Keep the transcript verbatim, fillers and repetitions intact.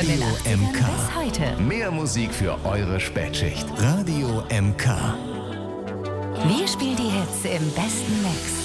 Radio M K. Bis heute. Mehr Musik für eure Spätschicht. Radio M K. Wir spielen die Hits im besten Mix.